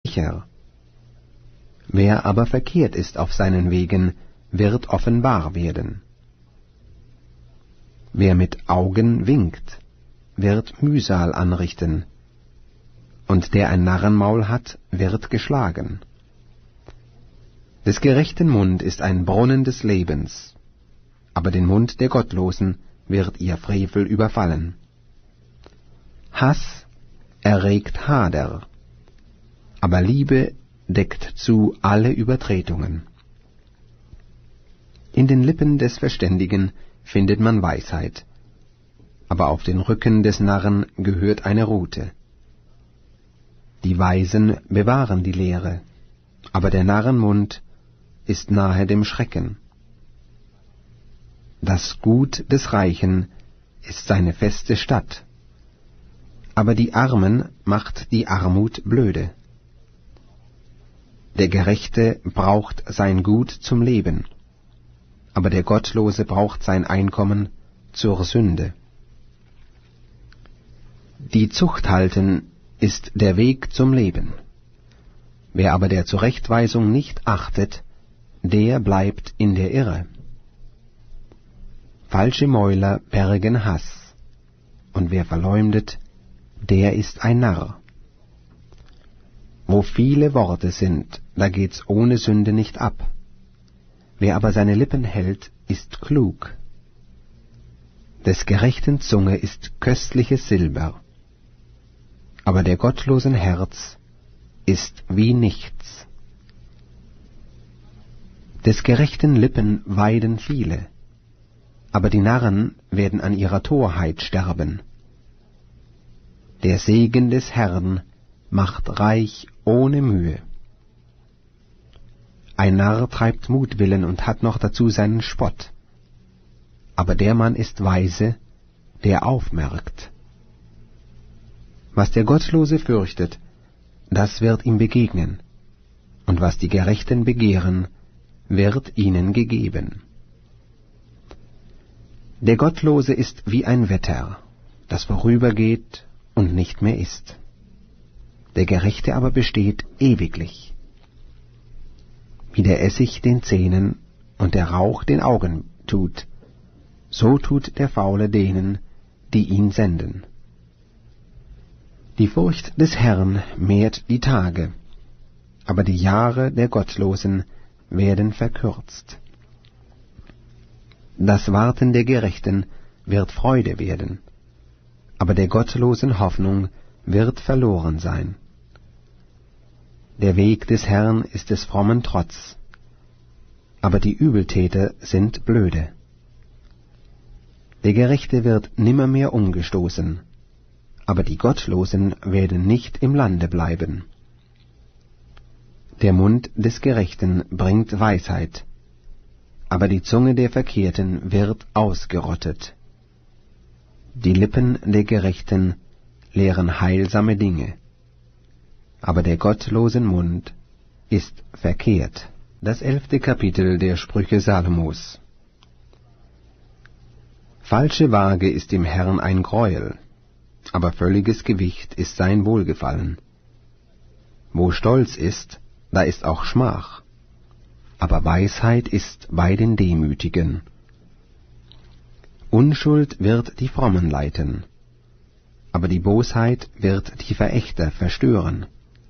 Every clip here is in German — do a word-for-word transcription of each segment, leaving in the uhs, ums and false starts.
sicher. Wer aber verkehrt ist auf seinen Wegen, wird offenbar werden. Wer mit Augen winkt, wird Mühsal anrichten, und der ein Narrenmaul hat, wird geschlagen. Des gerechten Mund ist ein Brunnen des Lebens, aber den Mund der Gottlosen wird ihr Frevel überfallen. Hass erregt Hader, aber Liebe deckt zu alle Übertretungen. In den Lippen des Verständigen findet man Weisheit, aber auf den Rücken des Narren gehört eine Rute. Die Weisen bewahren die Lehre, aber der Narrenmund ist nahe dem Schrecken. Das Gut des Reichen ist seine feste Stadt, aber die Armen macht die Armut blöde. Der Gerechte braucht sein Gut zum Leben, aber der Gottlose braucht sein Einkommen zur Sünde. Die Zucht halten ist der Weg zum Leben. Wer aber der Zurechtweisung nicht achtet, der bleibt in der Irre. Falsche Mäuler bergen Hass, und wer verleumdet, der ist ein Narr. Wo viele Worte sind, da geht's ohne Sünde nicht ab. Wer aber seine Lippen hält, ist klug. Des Gerechten Zunge ist köstliches Silber, aber der gottlosen Herz ist wie nichts. Des Gerechten Lippen weiden viele, aber die Narren werden an ihrer Torheit sterben. Der Segen des Herrn macht reich ohne Mühe. Ein Narr treibt Mutwillen und hat noch dazu seinen Spott, aber der Mann ist weise, der aufmerkt. Was der Gottlose fürchtet, das wird ihm begegnen, und was die Gerechten begehren, wird ihnen gegeben. Der Gottlose ist wie ein Wetter, das vorübergeht und nicht mehr ist. Der Gerechte aber besteht ewiglich. Wie der Essig den Zähnen und der Rauch den Augen tut, so tut der Faule denen, die ihn senden. Die Furcht des Herrn mehrt die Tage, aber die Jahre der Gottlosen werden verkürzt. Das Warten der Gerechten wird Freude werden, aber der gottlosen Hoffnung wird verloren sein. Der Weg des Herrn ist des frommen Trotz, aber die Übeltäter sind blöde. Der Gerechte wird nimmermehr umgestoßen, aber die Gottlosen werden nicht im Lande bleiben. Der Mund des Gerechten bringt Weisheit, aber die Zunge der Verkehrten wird ausgerottet. Die Lippen der Gerechten lehren heilsame Dinge, aber der gottlosen Mund ist verkehrt. Das elfte Kapitel der Sprüche Salomos. Falsche Waage ist dem Herrn ein Greuel, aber völliges Gewicht ist sein Wohlgefallen. Wo Stolz ist, da ist auch Schmach, aber Weisheit ist bei den Demütigen. Unschuld wird die Frommen leiten, aber die Bosheit wird die Verächter verstören.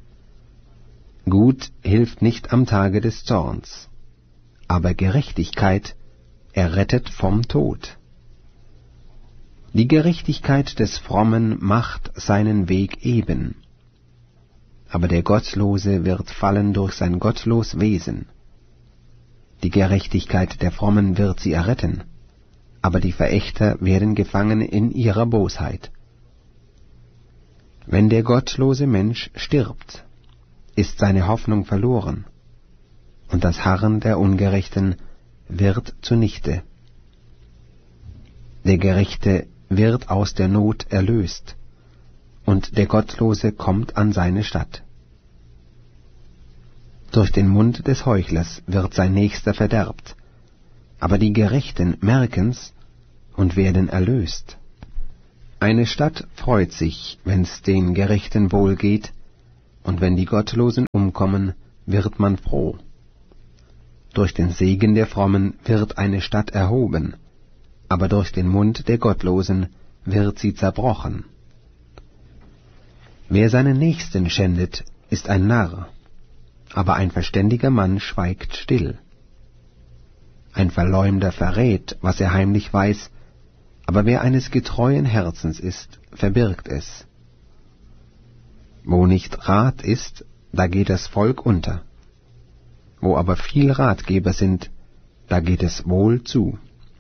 Gut hilft nicht am Tage des Zorns, aber Gerechtigkeit errettet vom Tod. Die Gerechtigkeit des Frommen macht seinen Weg eben, aber der Gottlose wird fallen durch sein gottlos Wesen. Die Gerechtigkeit der Frommen wird sie erretten, aber die Verächter werden gefangen in ihrer Bosheit. Wenn der gottlose Mensch stirbt, ist seine Hoffnung verloren, und das Harren der Ungerechten wird zunichte. Der Gerechte wird aus der Not erlöst, und der Gottlose kommt an seine Stadt. Durch den Mund des Heuchlers wird sein Nächster verderbt, aber die Gerechten merken's und werden erlöst. Eine Stadt freut sich, wenn's den Gerechten wohl geht, und wenn die Gottlosen umkommen, wird man froh. Durch den Segen der Frommen wird eine Stadt erhoben, aber durch den Mund der Gottlosen wird sie zerbrochen. Wer seinen Nächsten schändet, ist ein Narr, aber ein verständiger Mann schweigt still. Ein Verleumder verrät, was er heimlich weiß, aber wer eines getreuen Herzens ist, verbirgt es. Wo nicht Rat ist, da geht das Volk unter. Wo aber viel Ratgeber sind, da geht es wohl zu.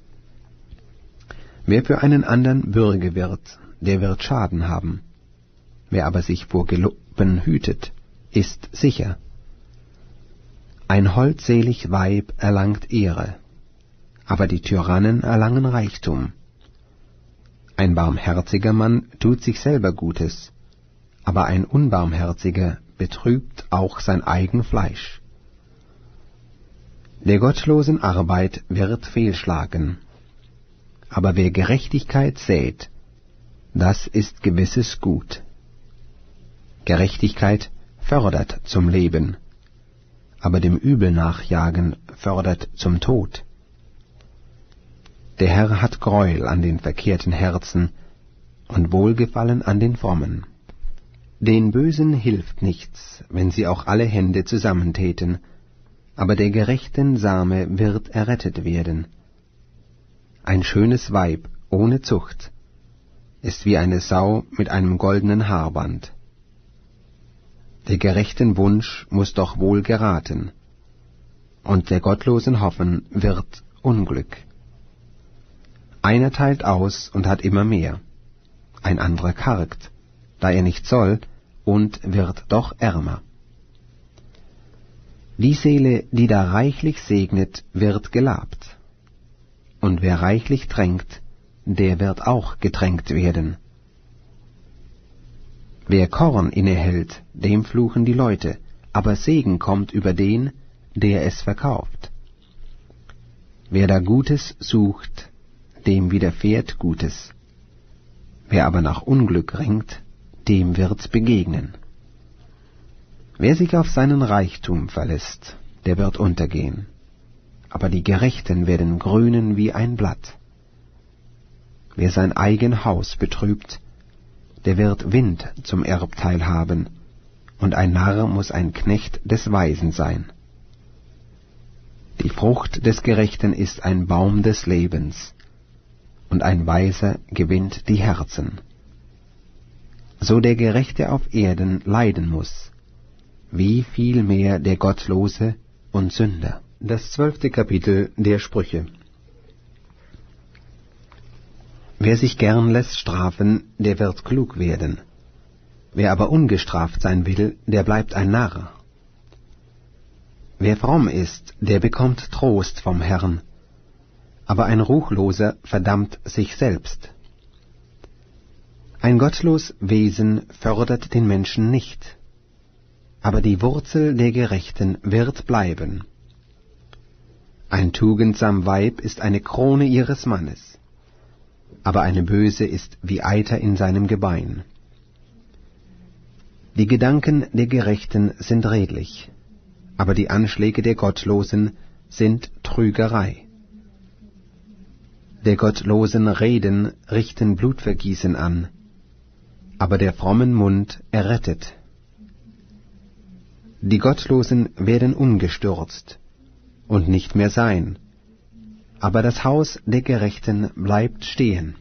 Wer für einen andern Bürge wird, der wird Schaden haben. Wer aber sich vor Gelübden hütet, ist sicher. Ein holdselig Weib erlangt Ehre, aber die Tyrannen erlangen Reichtum. Ein barmherziger Mann tut sich selber Gutes, aber ein Unbarmherziger betrübt auch sein eigen Fleisch. Der gottlosen Arbeit wird fehlschlagen, aber wer Gerechtigkeit sät, das ist gewisses Gut. Gerechtigkeit fördert zum Leben, aber dem Übel nachjagen fördert zum Tod. Der Herr hat Gräuel an den verkehrten Herzen und Wohlgefallen an den Frommen. Den Bösen hilft nichts, wenn sie auch alle Hände zusammentäten, aber der gerechten Same wird errettet werden. Ein schönes Weib ohne Zucht ist wie eine Sau mit einem goldenen Haarband. Der gerechten Wunsch muß doch wohl geraten, und der gottlosen Hoffen wird Unglück. Einer teilt aus und hat immer mehr, ein anderer kargt, da er nicht soll, und wird doch ärmer. Die Seele, die da reichlich segnet, wird gelabt, und wer reichlich tränkt, der wird auch getränkt werden. Wer Korn innehält, dem fluchen die Leute, aber Segen kommt über den, der es verkauft. Wer da Gutes sucht, dem widerfährt Gutes. Wer aber nach Unglück ringt, dem wird's begegnen. Wer sich auf seinen Reichtum verlässt, der wird untergehen, aber die Gerechten werden grünen wie ein Blatt. Wer sein eigen Haus betrübt, der wird Wind zum Erbteil haben, und ein Narr muß ein Knecht des Weisen sein. Die Frucht des Gerechten ist ein Baum des Lebens, und ein Weiser gewinnt die Herzen. So der Gerechte auf Erden leiden muß, wie viel mehr der Gottlose und Sünder. Das zwölfte Kapitel der Sprüche. Wer sich gern lässt strafen, der wird klug werden. Wer aber ungestraft sein will, der bleibt ein Narr. Wer fromm ist, der bekommt Trost vom Herrn, aber ein Ruchloser verdammt sich selbst. Ein gottlos Wesen fördert den Menschen nicht, aber die Wurzel der Gerechten wird bleiben. Ein tugendsam Weib ist eine Krone ihres Mannes, aber eine Böse ist wie Eiter in seinem Gebein. Die Gedanken der Gerechten sind redlich, aber die Anschläge der Gottlosen sind Trügerei. Der gottlosen Reden richten Blutvergießen an, aber der frommen Mund errettet. Die Gottlosen werden umgestürzt und nicht mehr sein, aber das Haus der Gerechten bleibt stehen.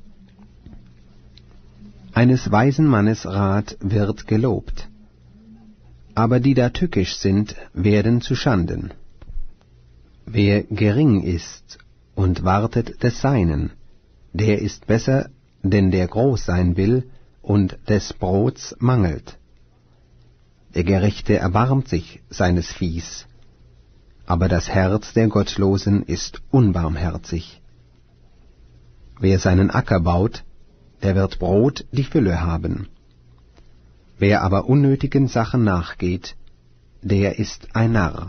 Eines weisen Mannes Rat wird gelobt, aber die da tückisch sind, werden zu Schanden. Wer gering ist und wartet des Seinen, der ist besser, denn der groß sein will und des Brots mangelt. Der Gerechte erbarmt sich seines Viehs, aber das Herz der Gottlosen ist unbarmherzig. Wer seinen Acker baut, der wird Brot die Fülle haben. Wer aber unnötigen Sachen nachgeht, der ist ein Narr.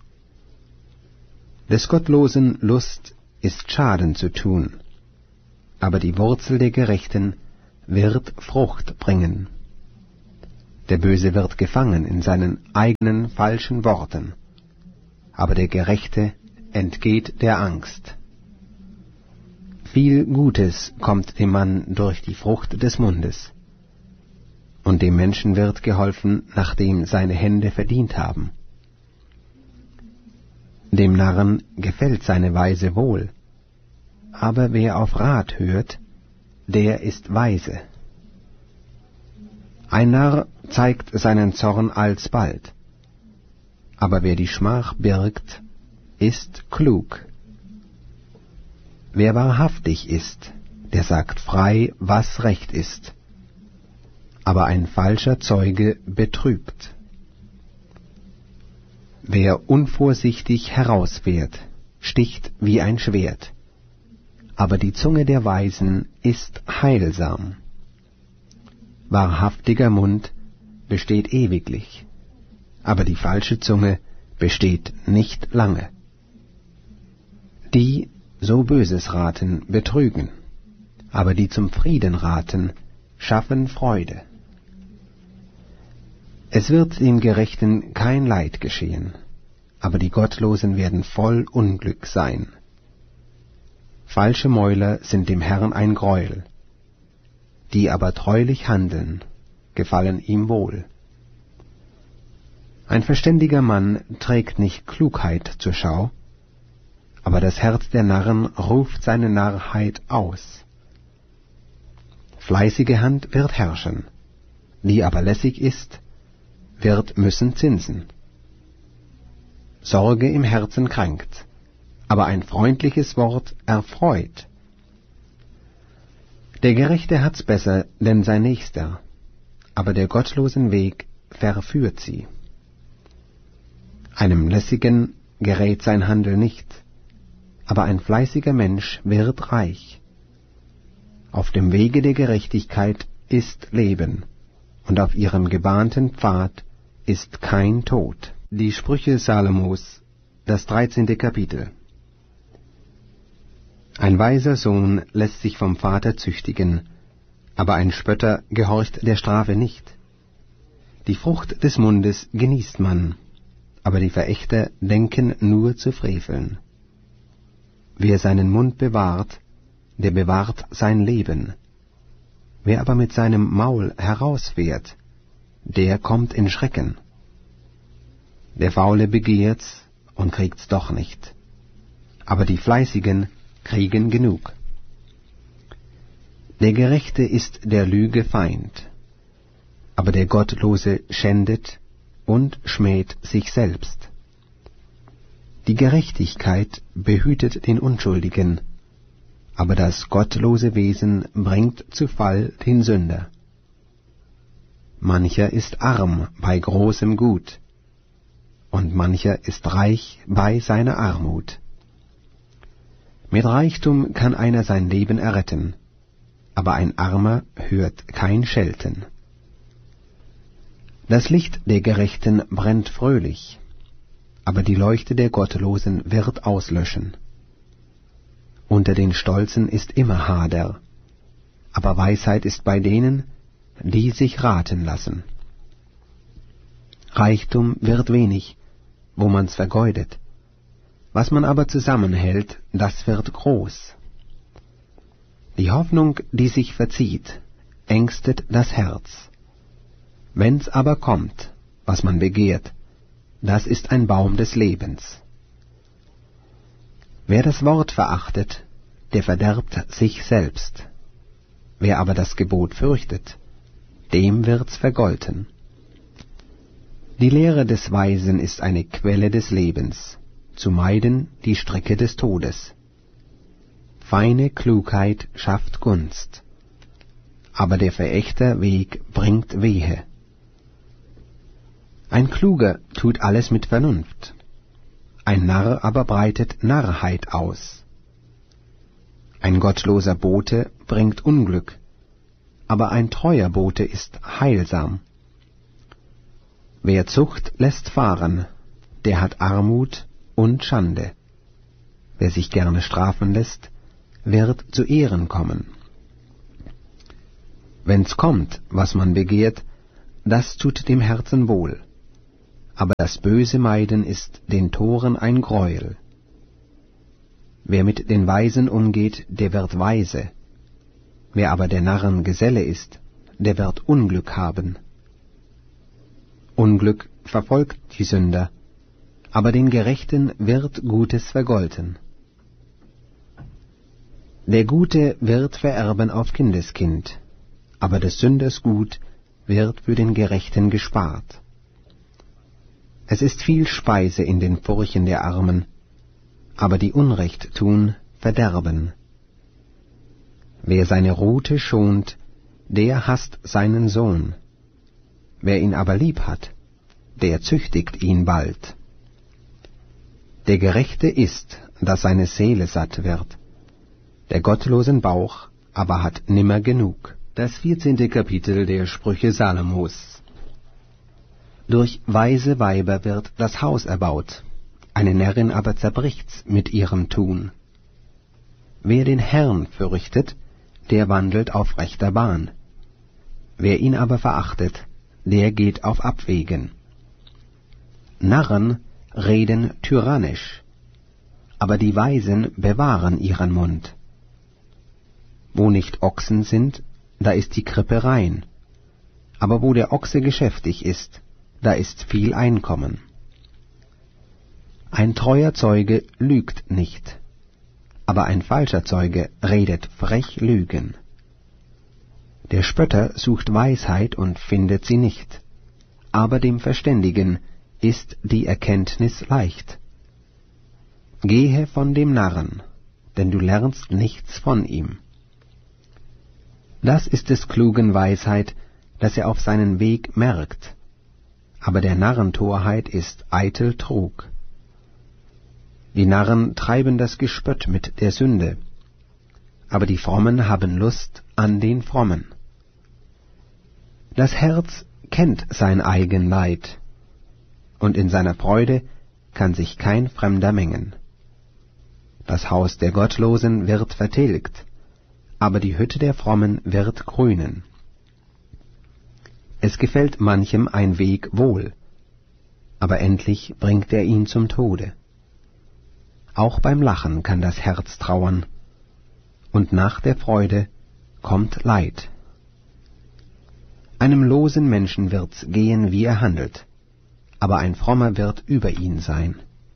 Des Gottlosen Lust ist Schaden zu tun, aber die Wurzel der Gerechten wird Frucht bringen. Der Böse wird gefangen in seinen eigenen falschen Worten, aber der Gerechte entgeht der Angst. Viel Gutes kommt dem Mann durch die Frucht des Mundes, und dem Menschen wird geholfen, nachdem seine Hände verdient haben. Dem Narren gefällt seine Weise wohl, aber wer auf Rat hört, der ist weise. Ein Narr zeigt seinen Zorn alsbald, aber wer die Schmach birgt, ist klug. Wer wahrhaftig ist, der sagt frei, was recht ist, aber ein falscher Zeuge betrügt. Wer unvorsichtig herausfährt, sticht wie ein Schwert, aber die Zunge der Weisen ist heilsam. Wahrhaftiger Mund besteht ewiglich, aber die falsche Zunge besteht nicht lange. Die so Böses raten, betrügen, aber die zum Frieden raten, schaffen Freude. Es wird den Gerechten kein Leid geschehen, aber die Gottlosen werden voll Unglück sein. Falsche Mäuler sind dem Herrn ein Greuel, die aber treulich handeln, gefallen ihm wohl. Ein verständiger Mann trägt nicht Klugheit zur Schau, aber das Herz der Narren ruft seine Narrheit aus. Fleißige Hand wird herrschen, die aber lässig ist, wird müssen zinsen. Sorge im Herzen krankt, aber ein freundliches Wort erfreut. Der Gerechte hat's besser, denn sein Nächster, aber der gottlosen Weg verführt sie. Einem Lässigen gerät sein Handel nicht, aber ein fleißiger Mensch wird reich. Auf dem Wege der Gerechtigkeit ist Leben, und auf ihrem gebahnten Pfad ist kein Tod. Die Sprüche Salomos, das dreizehnte Kapitel. Ein weiser Sohn lässt sich vom Vater züchtigen, aber ein Spötter gehorcht der Strafe nicht. Die Frucht des Mundes genießt man, aber die Verächter denken nur zu freveln. Wer seinen Mund bewahrt, der bewahrt sein Leben. Wer aber mit seinem Maul herausfährt, der kommt in Schrecken. Der Faule begehrt's und kriegt's doch nicht, aber die Fleißigen kriegen genug. Der Gerechte ist der Lüge Feind, aber der Gottlose schändet und schmäht sich selbst. Die Gerechtigkeit behütet den Unschuldigen, aber das gottlose Wesen bringt zu Fall den Sünder. Mancher ist arm bei großem Gut, und mancher ist reich bei seiner Armut. Mit Reichtum kann einer sein Leben erretten, aber ein Armer hört kein Schelten. Das Licht der Gerechten brennt fröhlich, aber die Leuchte der Gottlosen wird auslöschen. Unter den Stolzen ist immer Hader, aber Weisheit ist bei denen, die sich raten lassen. Reichtum wird wenig, wo man's vergeudet, was man aber zusammenhält, das wird groß. Die Hoffnung, die sich verzieht, ängstet das Herz. Wenn's aber kommt, was man begehrt, das ist ein Baum des Lebens. Wer das Wort verachtet, der verderbt sich selbst. Wer aber das Gebot fürchtet, dem wird's vergolten. Die Lehre des Weisen ist eine Quelle des Lebens, zu meiden die Stricke des Todes. Feine Klugheit schafft Gunst, aber der Verächter Weg bringt Wehe. Ein Kluger tut alles mit Vernunft, ein Narr aber breitet Narrheit aus. Ein gottloser Bote bringt Unglück, aber ein treuer Bote ist heilsam. Wer Zucht lässt fahren, der hat Armut und Schande. Wer sich gerne strafen lässt, wird zu Ehren kommen. Wenn's kommt, was man begehrt, das tut dem Herzen wohl, aber das böse Meiden ist den Toren ein Greuel. Wer mit den Weisen umgeht, der wird weise, wer aber der Narren Geselle ist, der wird Unglück haben. Unglück verfolgt die Sünder, aber den Gerechten wird Gutes vergolten. Der Gute wird vererben auf Kindeskind, aber des Sünders Gut wird für den Gerechten gespart. Es ist viel Speise in den Furchen der Armen, aber die Unrecht tun, verderben. Wer seine Rute schont, der hasst seinen Sohn. Wer ihn aber lieb hat, der züchtigt ihn bald. Der Gerechte isst, dass seine Seele satt wird, der gottlosen Bauch aber hat nimmer genug. Das vierzehnte Kapitel der Sprüche Salomos. Durch weise Weiber wird das Haus erbaut, eine Närrin aber zerbricht's mit ihrem Tun. Wer den Herrn fürchtet, der wandelt auf rechter Bahn. Wer ihn aber verachtet, der geht auf Abwegen. Narren reden tyrannisch, aber die Weisen bewahren ihren Mund. Wo nicht Ochsen sind, da ist die Krippe rein, aber wo der Ochse geschäftig ist, da ist viel Einkommen. Ein treuer Zeuge lügt nicht, aber ein falscher Zeuge redet frech Lügen. Der Spötter sucht Weisheit und findet sie nicht, aber dem Verständigen ist die Erkenntnis leicht. Gehe von dem Narren, denn du lernst nichts von ihm. Das ist des Klugen Weisheit, dass er auf seinen Weg merkt, aber der Narren Torheit ist eitel Trug. Die Narren treiben das Gespött mit der Sünde, aber die Frommen haben Lust an den Frommen. Das Herz kennt sein eigen Leid, und in seiner Freude kann sich kein Fremder mengen. Das Haus der Gottlosen wird vertilgt, aber die Hütte der Frommen wird grünen. Es gefällt manchem ein Weg wohl, aber endlich bringt er ihn zum Tode. Auch beim Lachen kann das Herz trauern, und nach der Freude kommt Leid. Einem losen Menschen wird's gehen, wie er handelt, aber ein Frommer wird über ihn sein.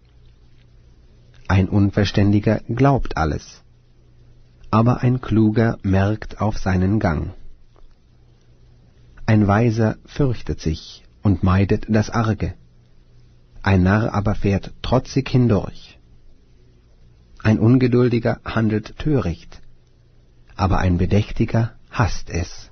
Ein Unverständiger glaubt alles, aber ein Kluger merkt auf seinen Gang. Ein Weiser fürchtet sich und meidet das Arge, ein Narr aber fährt trotzig hindurch. Ein Ungeduldiger handelt töricht, aber ein Bedächtiger hasst es.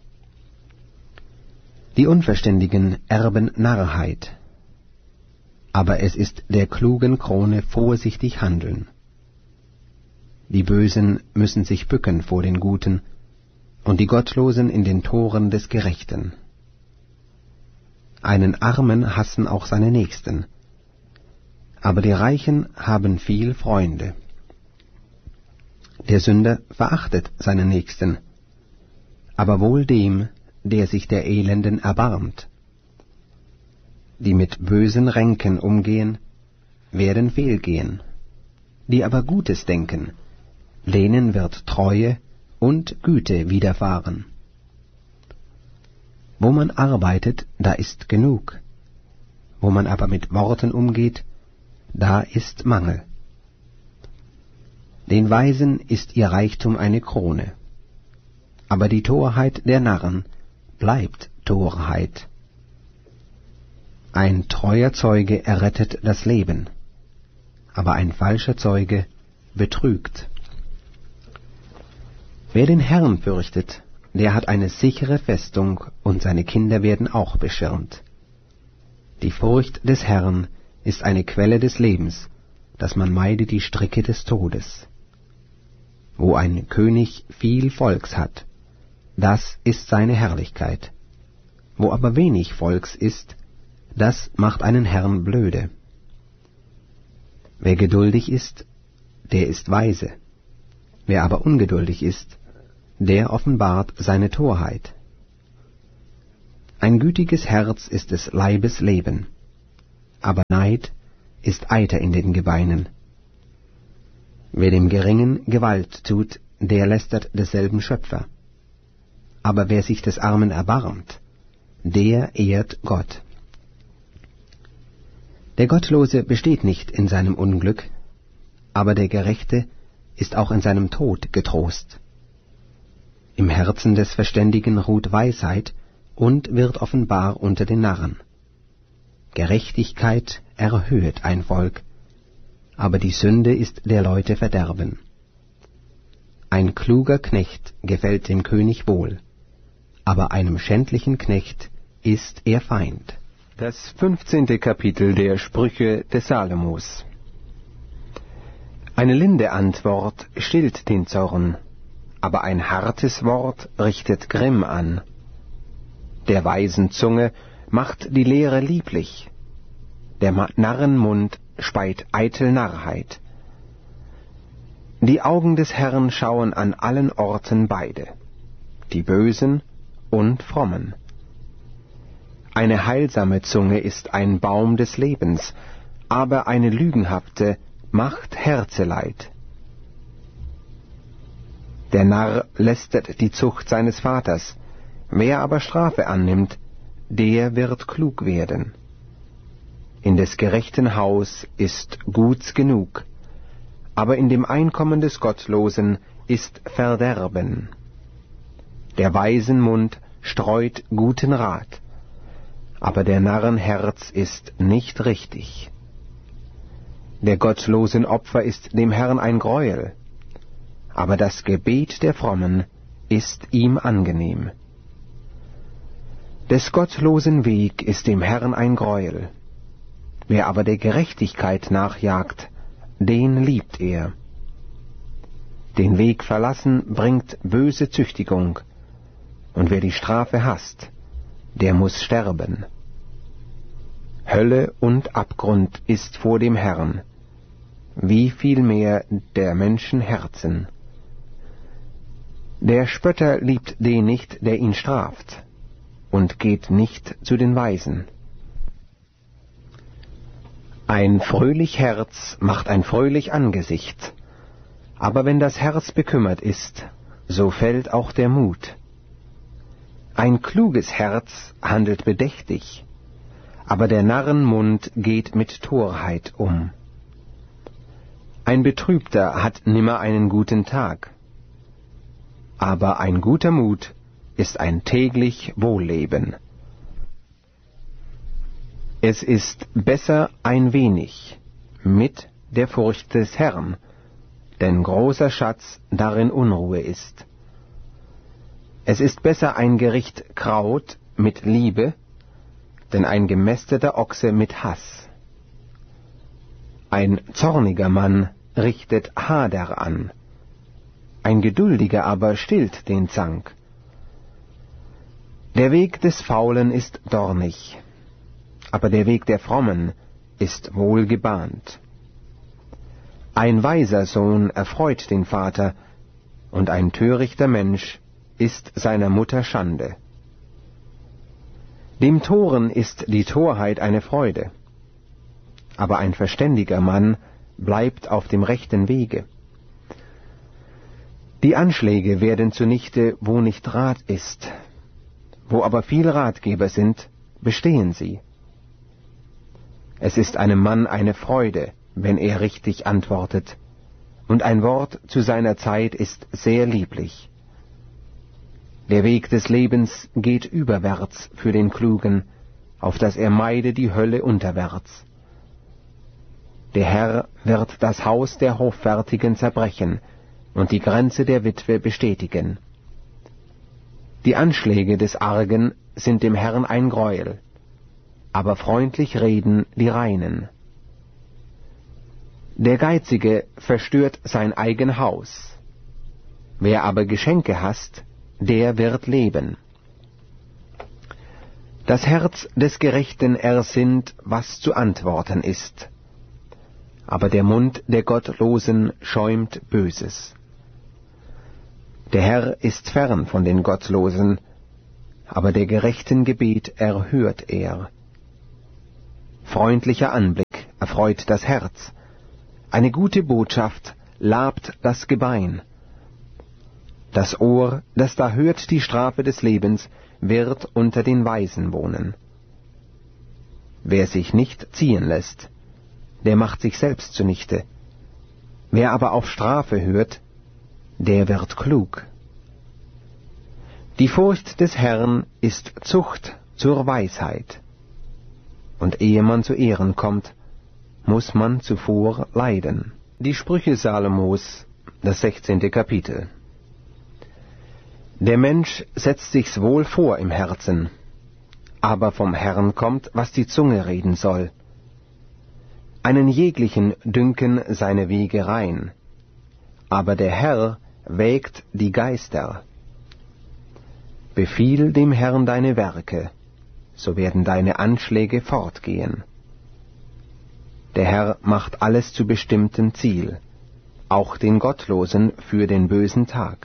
Die Unverständigen erben Narrheit, aber es ist der klugen Krone vorsichtig handeln. Die Bösen müssen sich bücken vor den Guten, und die Gottlosen in den Toren des Gerechten. Einen Armen hassen auch seine Nächsten, aber die Reichen haben viel Freunde. Der Sünder verachtet seinen Nächsten, aber wohl dem, der sich der Elenden erbarmt. Die mit bösen Ränken umgehen, werden fehlgehen, die aber Gutes denken, denen wird Treue und Güte widerfahren. Wo man arbeitet, da ist genug, wo man aber mit Worten umgeht, da ist Mangel. Den Weisen ist ihr Reichtum eine Krone, aber die Torheit der Narren bleibt Torheit. Ein treuer Zeuge errettet das Leben, aber ein falscher Zeuge betrügt. Wer den Herrn fürchtet, der hat eine sichere Festung, und seine Kinder werden auch beschirmt. Die Furcht des Herrn ist eine Quelle des Lebens, dass man meide die Stricke des Todes. Wo ein König viel Volks hat, das ist seine Herrlichkeit. Wo aber wenig Volks ist, das macht einen Herrn blöde. Wer geduldig ist, der ist weise. Wer aber ungeduldig ist, der offenbart seine Torheit. Ein gütiges Herz ist des Leibes Leben, aber Neid ist Eiter in den Gebeinen. Wer dem Geringen Gewalt tut, der lästert desselben Schöpfer. Aber wer sich des Armen erbarmt, der ehrt Gott. Der Gottlose besteht nicht in seinem Unglück, aber der Gerechte ist auch in seinem Tod getrost. Im Herzen des Verständigen ruht Weisheit und wird offenbar unter den Narren. Gerechtigkeit erhöhet ein Volk, aber die Sünde ist der Leute Verderben. Ein kluger Knecht gefällt dem König wohl, aber einem schändlichen Knecht ist er Feind. Das fünfzehnte Kapitel der Sprüche des Salomos. Eine linde Antwort stillt den Zorn, aber ein hartes Wort richtet Grimm an. Der weisen Zunge macht die Lehre lieblich, der Narrenmund speit eitel Narrheit. Die Augen des Herrn schauen an allen Orten beide, die Bösen und Frommen. Eine heilsame Zunge ist ein Baum des Lebens, aber eine lügenhafte macht Herzeleid. Der Narr lästert die Zucht seines Vaters, wer aber Strafe annimmt, der wird klug werden. In des gerechten Haus ist Guts genug, aber in dem Einkommen des Gottlosen ist Verderben. Der weisen Mund streut guten Rat, aber der Narren Herz ist nicht richtig. Der gottlosen Opfer ist dem Herrn ein Greuel, aber das Gebet der Frommen ist ihm angenehm. Des gottlosen Weg ist dem Herrn ein Greuel, wer aber der Gerechtigkeit nachjagt, den liebt er. Den Weg verlassen bringt böse Züchtigung, und wer die Strafe hasst, der muß sterben. Hölle und Abgrund ist vor dem Herrn, wie viel mehr der Menschen Herzen. Der Spötter liebt den nicht, der ihn straft, und geht nicht zu den Weisen. Ein fröhlich Herz macht ein fröhlich Angesicht, aber wenn das Herz bekümmert ist, so fällt auch der Mut. Ein kluges Herz handelt bedächtig, aber der Narrenmund geht mit Torheit um. Ein Betrübter hat nimmer einen guten Tag, aber ein guter Mut ist ein täglich Wohlleben. Es ist besser ein wenig mit der Furcht des Herrn, denn großer Schatz darin Unruhe ist. Es ist besser ein Gericht Kraut mit Liebe, denn ein gemästeter Ochse mit Hass. Ein zorniger Mann richtet Hader an, ein Geduldiger aber stillt den Zank. Der Weg des Faulen ist dornig, aber der Weg der Frommen ist wohl gebahnt. Ein weiser Sohn erfreut den Vater, und ein törichter Mensch ist seiner Mutter Schande. Dem Toren ist die Torheit eine Freude, aber ein verständiger Mann bleibt auf dem rechten Wege. Die Anschläge werden zunichte, wo nicht Rat ist, wo aber viel Ratgeber sind, bestehen sie. Es ist einem Mann eine Freude, wenn er richtig antwortet, und ein Wort zu seiner Zeit ist sehr lieblich. Der Weg des Lebens geht überwärts für den Klugen, auf dass er meide die Hölle unterwärts. Der Herr wird das Haus der Hoffärtigen zerbrechen und die Grenze der Witwe bestätigen. Die Anschläge des Argen sind dem Herrn ein Greuel, aber freundlich reden die Reinen. Der Geizige verstört sein eigen Haus, wer aber Geschenke hasst, der wird leben. Das Herz des Gerechten ersinnt, was zu antworten ist, aber der Mund der Gottlosen schäumt Böses. Der Herr ist fern von den Gottlosen, aber der gerechten Gebet erhört er. Freundlicher Anblick erfreut das Herz, eine gute Botschaft labt das Gebein. Das Ohr, das da hört die Strafe des Lebens, wird unter den Weisen wohnen. Wer sich nicht ziehen lässt, der macht sich selbst zunichte. Wer aber auf Strafe hört, der wird klug. Die Furcht des Herrn ist Zucht zur Weisheit, und ehe man zu Ehren kommt, muss man zuvor leiden. Die Sprüche Salomos, das sechzehnte Kapitel. Der Mensch setzt sich's wohl vor im Herzen, aber vom Herrn kommt, was die Zunge reden soll. Einen jeglichen dünken seine Wege rein, aber der Herr wägt die Geister. Befiehl dem Herrn deine Werke, so werden deine Anschläge fortgehen. Der Herr macht alles zu bestimmtem Ziel, auch den Gottlosen für den bösen Tag.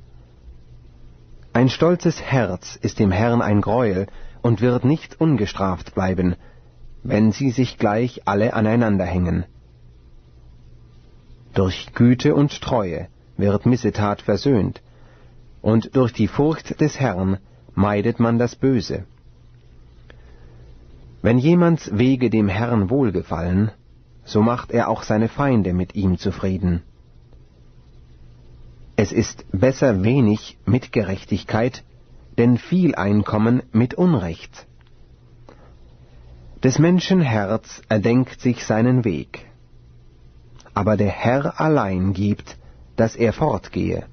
Ein stolzes Herz ist dem Herrn ein Greuel und wird nicht ungestraft bleiben, wenn sie sich gleich alle aneinander hängen. Durch Güte und Treue wird Missetat versöhnt, und durch die Furcht des Herrn meidet man das Böse. Wenn jemands Wege dem Herrn wohlgefallen, so macht er auch seine Feinde mit ihm zufrieden. Es ist besser wenig mit Gerechtigkeit, denn viel Einkommen mit Unrecht. Des Menschen Herz erdenkt sich seinen Weg, aber der Herr allein gibt, dass er fortgehe.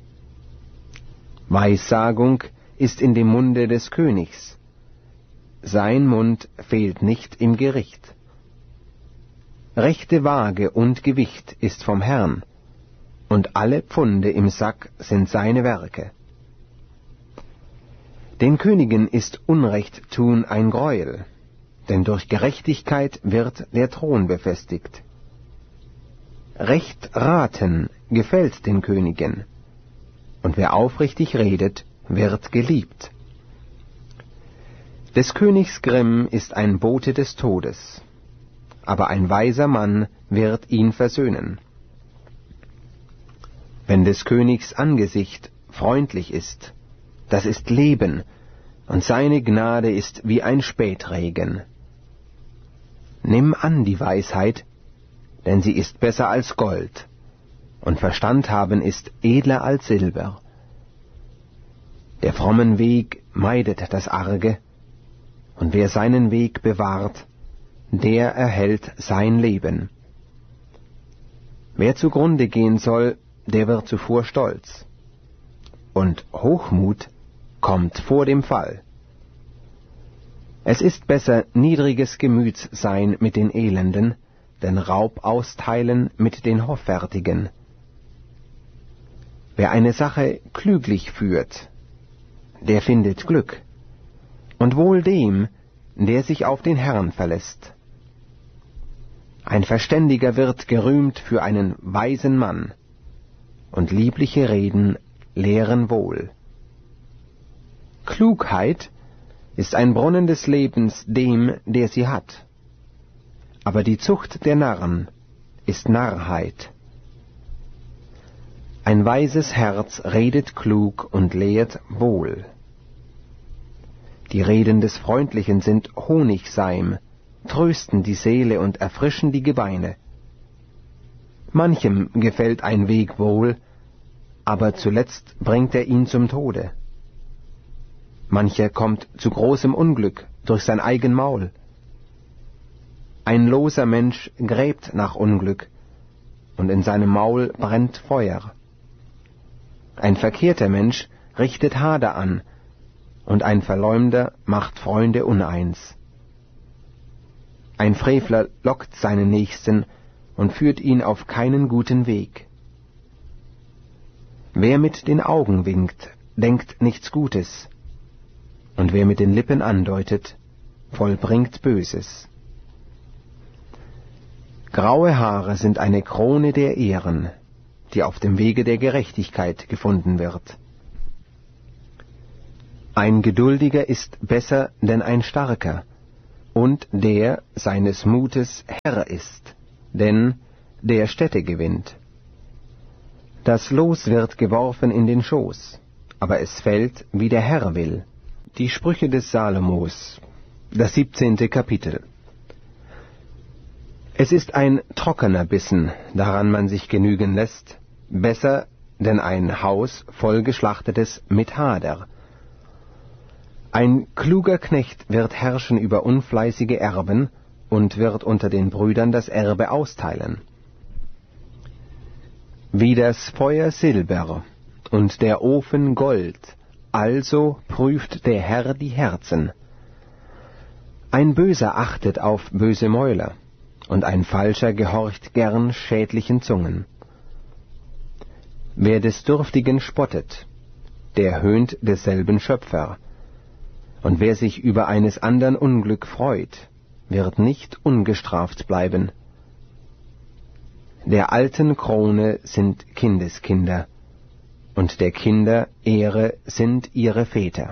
Weissagung ist in dem Munde des Königs, sein Mund fehlt nicht im Gericht. Rechte Waage und Gewicht ist vom Herrn, und alle Pfunde im Sack sind seine Werke. Den Königen ist Unrecht tun ein Greuel, denn durch Gerechtigkeit wird der Thron befestigt. Recht raten gefällt den Königen, und wer aufrichtig redet, wird geliebt. Des Königs Grimm ist ein Bote des Todes, aber ein weiser Mann wird ihn versöhnen. Wenn des Königs Angesicht freundlich ist, das ist Leben, und seine Gnade ist wie ein Spätregen. Nimm an die Weisheit, denn sie ist besser als Gold, und Verstand haben ist edler als Silber. Der frommen Weg meidet das Arge, und wer seinen Weg bewahrt, der erhält sein Leben. Wer zugrunde gehen soll, der wird zuvor stolz, und Hochmut kommt vor dem Fall. Es ist besser niedriges Gemüts sein mit den Elenden, denn Raub austeilen mit den Hoffärtigen. Wer eine Sache klüglich führt, der findet Glück, und wohl dem, der sich auf den Herrn verlässt. Ein Verständiger wird gerühmt für einen weisen Mann, und liebliche Reden lehren wohl. Klugheit ist ein Brunnen des Lebens dem, der sie hat, aber die Zucht der Narren ist Narrheit. Ein weises Herz redet klug und lehrt wohl. Die Reden des Freundlichen sind Honigseim, trösten die Seele und erfrischen die Gebeine. Manchem gefällt ein Weg wohl, aber zuletzt bringt er ihn zum Tode. Mancher kommt zu großem Unglück durch sein eigen Maul. Ein loser Mensch gräbt nach Unglück, und in seinem Maul brennt Feuer. Ein verkehrter Mensch richtet Hader an, und ein Verleumder macht Freunde uneins. Ein Frevler lockt seinen Nächsten und führt ihn auf keinen guten Weg. Wer mit den Augen winkt, denkt nichts Gutes, und wer mit den Lippen andeutet, vollbringt Böses. Graue Haare sind eine Krone der Ehren, die auf dem Wege der Gerechtigkeit gefunden wird. Ein Geduldiger ist besser denn ein Starker, und der seines Mutes Herr ist, denn der Städte gewinnt. Das Los wird geworfen in den Schoß, aber es fällt, wie der Herr will. Die Sprüche des Salomos, das siebzehnte Kapitel. Es ist ein trockener Bissen, daran man sich genügen lässt, besser denn ein Haus voll Geschlachtetes mit Hader. Ein kluger Knecht wird herrschen über unfleißige Erben und wird unter den Brüdern das Erbe austeilen. Wie das Feuer Silber und der Ofen Gold, also prüft der Herr die Herzen. Ein Böser achtet auf böse Mäuler, und ein Falscher gehorcht gern schädlichen Zungen. Wer des Dürftigen spottet, der höhnt desselben Schöpfer, und wer sich über eines andern Unglück freut, wird nicht ungestraft bleiben. Der alten Krone sind Kindeskinder, und der Kinder Ehre sind ihre Väter.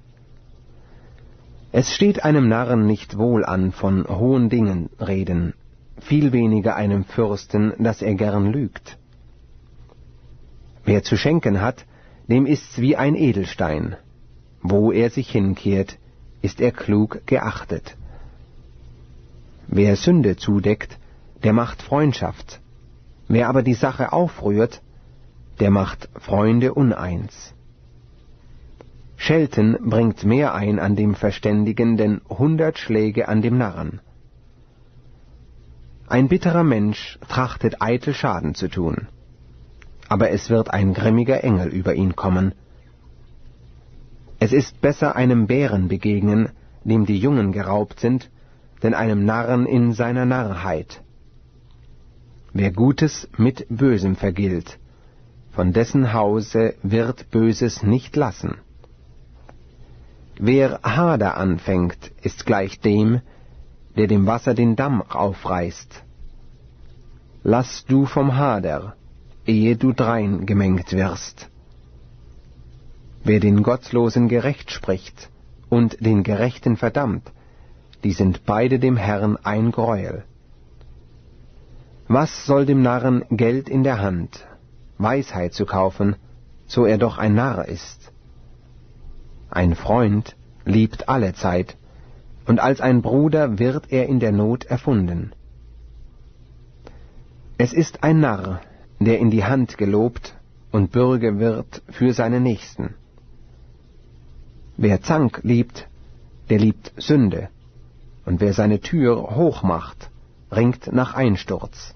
Es steht einem Narren nicht wohl an, von hohen Dingen reden, viel weniger einem Fürsten, dass er gern lügt. Wer zu schenken hat, dem ist's wie ein Edelstein. Wo er sich hinkehrt, ist er klug geachtet. Wer Sünde zudeckt, der macht Freundschaft. Wer aber die Sache aufrührt, der macht Freunde uneins. Schelten bringt mehr ein an dem Verständigen, denn hundert Schläge an dem Narren. Ein bitterer Mensch trachtet eitel Schaden zu tun, aber es wird ein grimmiger Engel über ihn kommen. Es ist besser einem Bären begegnen, dem die Jungen geraubt sind, denn einem Narren in seiner Narrheit. Wer Gutes mit Bösem vergilt, von dessen Hause wird Böses nicht lassen. Wer Hader anfängt, ist gleich dem, der dem Wasser den Damm aufreißt. Lass du vom Hader, ehe du drein gemengt wirst. Wer den Gottlosen gerecht spricht und den Gerechten verdammt, die sind beide dem Herrn ein Greuel. Was soll dem Narren Geld in der Hand, Weisheit zu kaufen, so er doch ein Narr ist? Ein Freund liebt allezeit, und als ein Bruder wird er in der Not erfunden. Es ist ein Narr, der in die Hand gelobt und Bürge wird für seine Nächsten. Wer Zank liebt, der liebt Sünde, und wer seine Tür hoch macht, ringt nach Einsturz.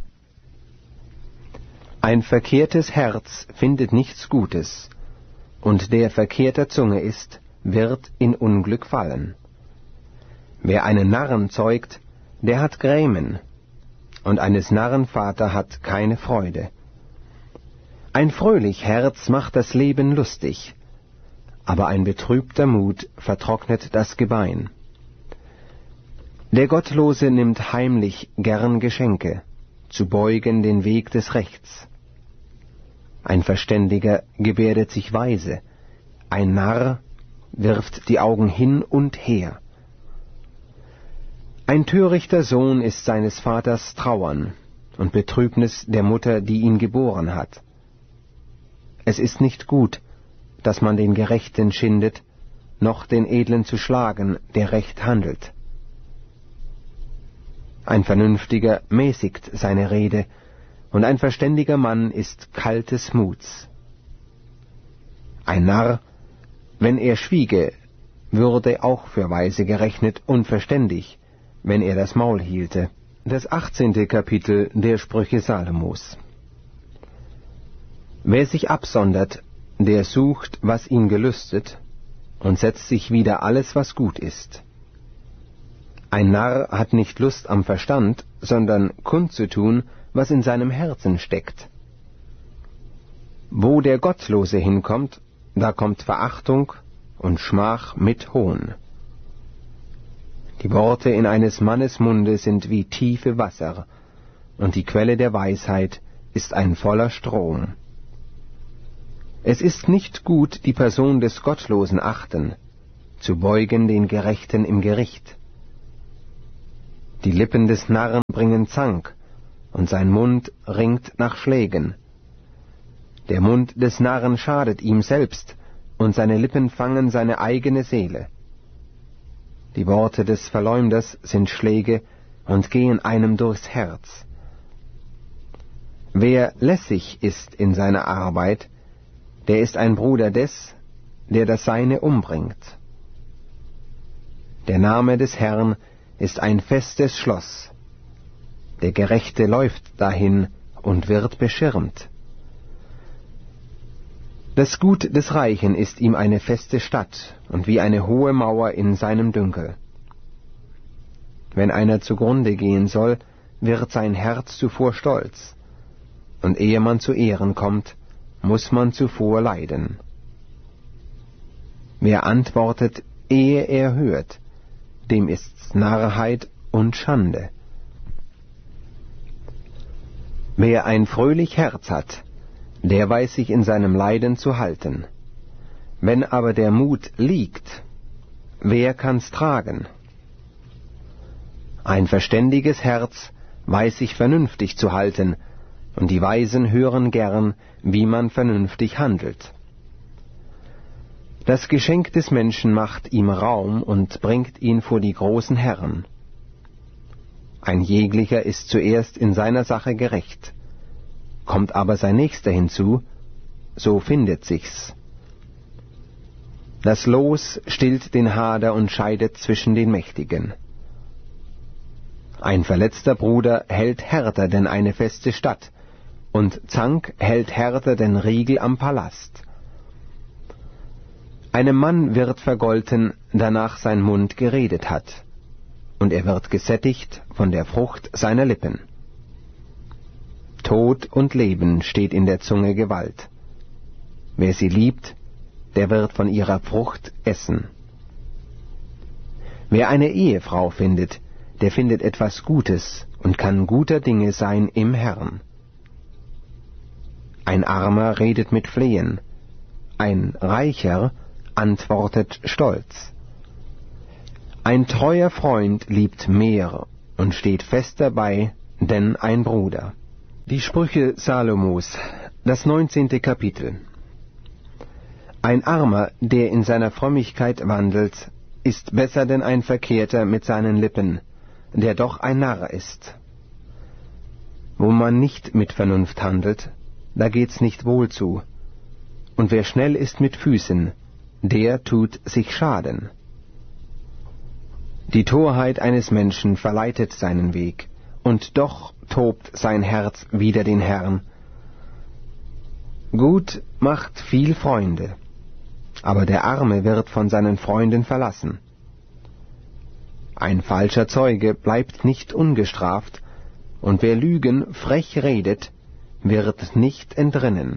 Ein verkehrtes Herz findet nichts Gutes, und der verkehrter Zunge ist, wird in Unglück fallen. Wer einen Narren zeugt, der hat Grämen, und eines Narren Vater hat keine Freude. Ein fröhlich Herz macht das Leben lustig, aber ein betrübter Mut vertrocknet das Gebein. Der Gottlose nimmt heimlich gern Geschenke, zu beugen den Weg des Rechts. Ein Verständiger gebärdet sich weise, ein Narr wirft die Augen hin und her. Ein törichter Sohn ist seines Vaters Trauern und Betrübnis der Mutter, die ihn geboren hat. Es ist nicht gut, dass man den Gerechten schindet, noch den Edlen zu schlagen, der recht handelt. Ein Vernünftiger mäßigt seine Rede, und ein verständiger Mann ist kaltes Muts. Ein Narr, wenn er schwiege, würde auch für weise gerechnet und verständig, wenn er das Maul hielte. Das achtzehnte Kapitel der Sprüche Salomos. Wer sich absondert, der sucht, was ihn gelüstet, und setzt sich wider alles, was gut ist. Ein Narr hat nicht Lust am Verstand, sondern kundzutun, was in seinem Herzen steckt. Wo der Gottlose hinkommt, da kommt Verachtung und Schmach mit Hohn. Die Worte in eines Mannes Munde sind wie tiefe Wasser, und die Quelle der Weisheit ist ein voller Strom. Es ist nicht gut, die Person des Gottlosen achten, zu beugen den Gerechten im Gericht. Die Lippen des Narren bringen Zank, und sein Mund ringt nach Schlägen. Der Mund des Narren schadet ihm selbst, und seine Lippen fangen seine eigene Seele. Die Worte des Verleumders sind Schläge und gehen einem durchs Herz. Wer lässig ist in seiner Arbeit, der ist ein Bruder des, der das Seine umbringt. Der Name des Herrn ist ein festes Schloss. Der Gerechte läuft dahin und wird beschirmt. Das Gut des Reichen ist ihm eine feste Stadt und wie eine hohe Mauer in seinem Dünkel. Wenn einer zugrunde gehen soll, wird sein Herz zuvor stolz, und ehe man zu Ehren kommt, muss man zuvor leiden. Wer antwortet, ehe er hört, dem ist's Narrheit und Schande. Wer ein fröhlich Herz hat, der weiß sich in seinem Leiden zu halten. Wenn aber der Mut liegt, wer kann's tragen? Ein verständiges Herz weiß sich vernünftig zu halten, und die Weisen hören gern, wie man vernünftig handelt. Das Geschenk des Menschen macht ihm Raum und bringt ihn vor die großen Herren. Ein jeglicher ist zuerst in seiner Sache gerecht. Kommt aber sein Nächster hinzu, so findet sich's. Das Los stillt den Hader und scheidet zwischen den Mächtigen. Ein verletzter Bruder hält härter denn eine feste Stadt, und Zank hält härter denn Riegel am Palast. Einem Mann wird vergolten, danach sein Mund geredet hat, und er wird gesättigt von der Frucht seiner Lippen. Tod und Leben steht in der Zunge Gewalt. Wer sie liebt, der wird von ihrer Frucht essen. Wer eine Ehefrau findet, der findet etwas Gutes und kann guter Dinge sein im Herrn. Ein Armer redet mit Flehen, ein Reicher antwortet stolz. Ein treuer Freund liebt mehr und steht fest dabei, denn ein Bruder. Die Sprüche Salomos, das neunzehnte Kapitel. Ein Armer, der in seiner Frömmigkeit wandelt, ist besser denn ein Verkehrter mit seinen Lippen, der doch ein Narr ist. Wo man nicht mit Vernunft handelt, da geht's nicht wohl zu, und wer schnell ist mit Füßen, der tut sich Schaden. Die Torheit eines Menschen verleitet seinen Weg, und doch tobt sein Herz wider den Herrn. Gut macht viel Freunde, aber der Arme wird von seinen Freunden verlassen. Ein falscher Zeuge bleibt nicht ungestraft, und wer Lügen frech redet, wird nicht entrinnen.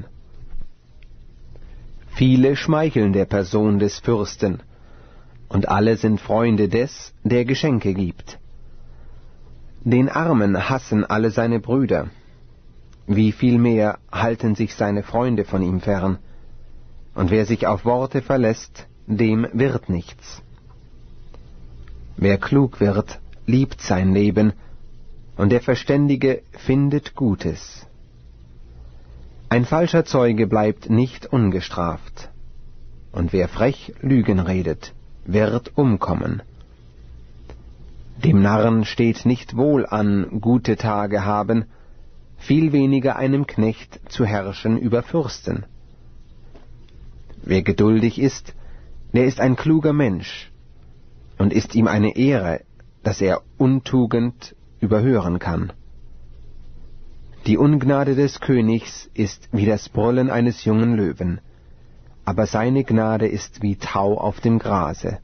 Viele schmeicheln der Person des Fürsten, und alle sind Freunde des, der Geschenke gibt. Den Armen hassen alle seine Brüder, wie viel mehr halten sich seine Freunde von ihm fern, und wer sich auf Worte verlässt, dem wird nichts. Wer klug wird, liebt sein Leben, und der Verständige findet Gutes. Ein falscher Zeuge bleibt nicht ungestraft, und wer frech Lügen redet, wird umkommen. Dem Narren steht nicht wohl an, gute Tage haben, viel weniger einem Knecht zu herrschen über Fürsten. Wer geduldig ist, der ist ein kluger Mensch, und ist ihm eine Ehre, dass er Untugend überhören kann. Die Ungnade des Königs ist wie das Brüllen eines jungen Löwen, aber seine Gnade ist wie Tau auf dem Grase.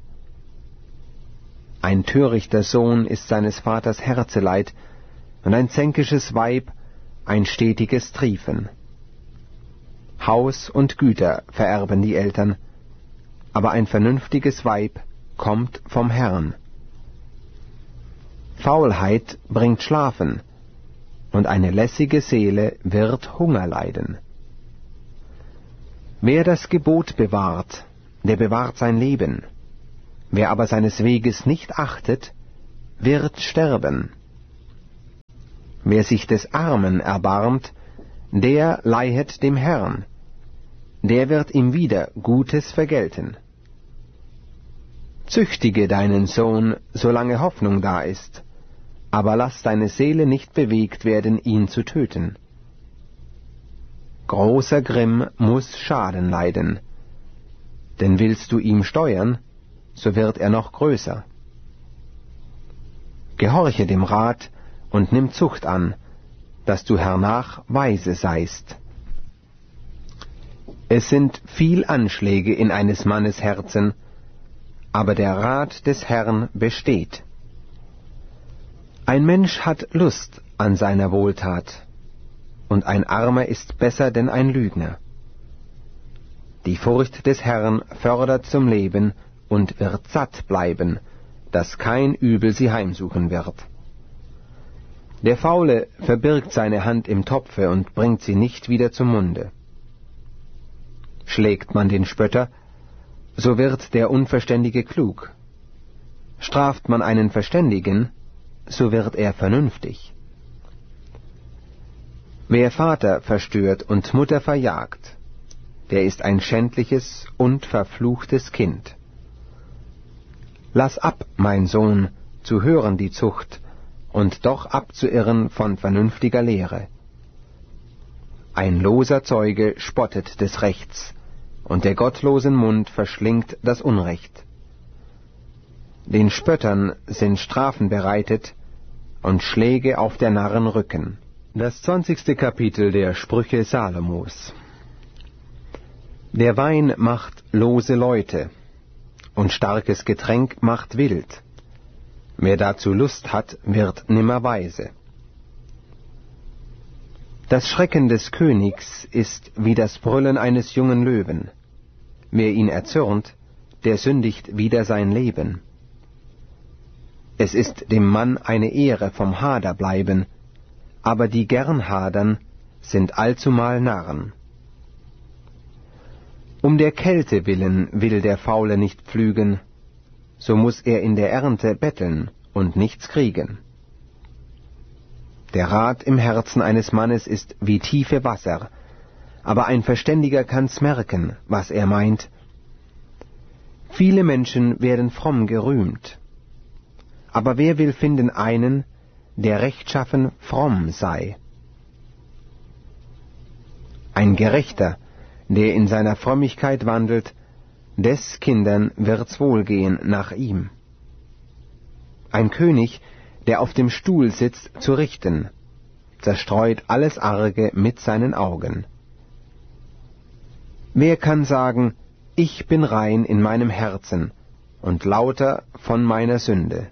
Ein törichter Sohn ist seines Vaters Herzeleid, und ein zänkisches Weib ein stetiges Triefen. Haus und Güter vererben die Eltern, aber ein vernünftiges Weib kommt vom Herrn. Faulheit bringt Schlafen, und eine lässige Seele wird Hunger leiden. Wer das Gebot bewahrt, der bewahrt sein Leben. Wer aber seines Weges nicht achtet, wird sterben. Wer sich des Armen erbarmt, der leihet dem Herrn, der wird ihm wieder Gutes vergelten. Züchtige deinen Sohn, solange Hoffnung da ist, aber lass deine Seele nicht bewegt werden, ihn zu töten. Großer Grimm muß Schaden leiden, denn willst du ihm steuern, so wird er noch größer. Gehorche dem Rat und nimm Zucht an, dass du hernach weise seist. Es sind viel Anschläge in eines Mannes Herzen, aber der Rat des Herrn besteht. Ein Mensch hat Lust an seiner Wohltat, und ein Armer ist besser denn ein Lügner. Die Furcht des Herrn fördert zum Leben und wird satt bleiben, dass kein Übel sie heimsuchen wird. Der Faule verbirgt seine Hand im Topfe und bringt sie nicht wieder zum Munde. Schlägt man den Spötter, so wird der Unverständige klug. Straft man einen Verständigen, so wird er vernünftig. Wer Vater verstört und Mutter verjagt, der ist ein schändliches und verfluchtes Kind. Lass ab, mein Sohn, zu hören die Zucht, und doch abzuirren von vernünftiger Lehre. Ein loser Zeuge spottet des Rechts, und der gottlosen Mund verschlingt das Unrecht. Den Spöttern sind Strafen bereitet und Schläge auf der Narren Rücken. Das zwanzigste Kapitel der Sprüche Salomos. Der Wein macht lose Leute, und starkes Getränk macht wild. Wer dazu Lust hat, wird nimmer weise. Das Schrecken des Königs ist wie das Brüllen eines jungen Löwen. Wer ihn erzürnt, der sündigt wider sein Leben. Es ist dem Mann eine Ehre vom Hader bleiben, aber die gern hadern, sind allzumal Narren. Um der Kälte willen will der Faule nicht pflügen, so muß er in der Ernte betteln und nichts kriegen. Der Rat im Herzen eines Mannes ist wie tiefe Wasser, aber ein Verständiger kann's merken, was er meint. Viele Menschen werden fromm gerühmt, aber wer will finden einen, der rechtschaffen fromm sei? Ein Gerechter, der in seiner Frömmigkeit wandelt, des Kindern wird's wohlgehen nach ihm. Ein König, der auf dem Stuhl sitzt, zu richten, zerstreut alles Arge mit seinen Augen. Wer kann sagen, ich bin rein in meinem Herzen und lauter von meiner Sünde?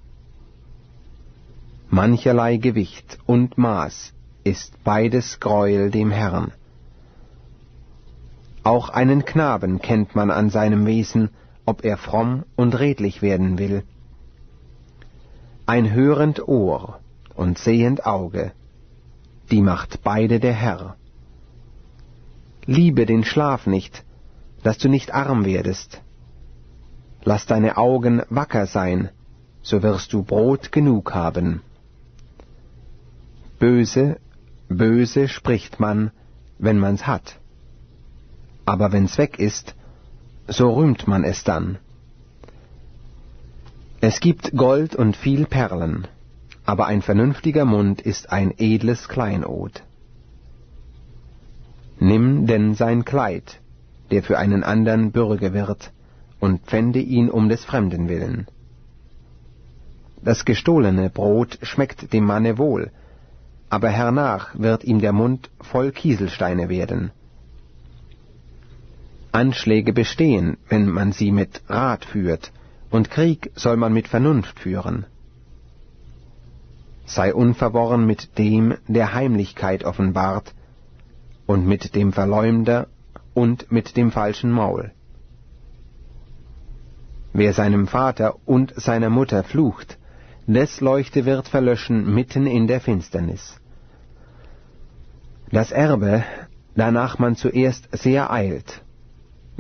Mancherlei Gewicht und Maß ist beides Greuel dem Herrn. Auch einen Knaben kennt man an seinem Wesen, ob er fromm und redlich werden will. Ein hörend Ohr und sehend Auge, die macht beide der Herr. Liebe den Schlaf nicht, dass du nicht arm werdest. Lass deine Augen wacker sein, so wirst du Brot genug haben. Böse, böse spricht man, wenn man's hat. Aber wenn's weg ist, so rühmt man es dann. Es gibt Gold und viel Perlen, aber ein vernünftiger Mund ist ein edles Kleinod. Nimm denn sein Kleid, der für einen andern Bürge wird, und pfände ihn um des Fremden willen. Das gestohlene Brot schmeckt dem Manne wohl, aber hernach wird ihm der Mund voll Kieselsteine werden. Anschläge bestehen, wenn man sie mit Rat führt, und Krieg soll man mit Vernunft führen. Sei unverworren mit dem, der Heimlichkeit offenbart, und mit dem Verleumder und mit dem falschen Maul. Wer seinem Vater und seiner Mutter flucht, des Leuchte wird verlöschen mitten in der Finsternis. Das Erbe, danach man zuerst sehr eilt,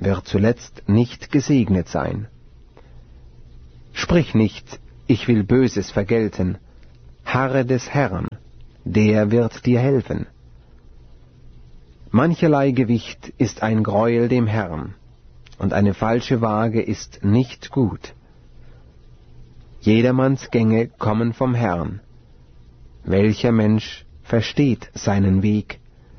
wird zuletzt nicht gesegnet sein. Sprich nicht, ich will Böses vergelten, harre des Herrn, der wird dir helfen. Mancherlei Gewicht ist ein Greuel dem Herrn, und eine falsche Waage ist nicht gut. Jedermanns Gänge kommen vom Herrn. Welcher Mensch versteht seinen Weg?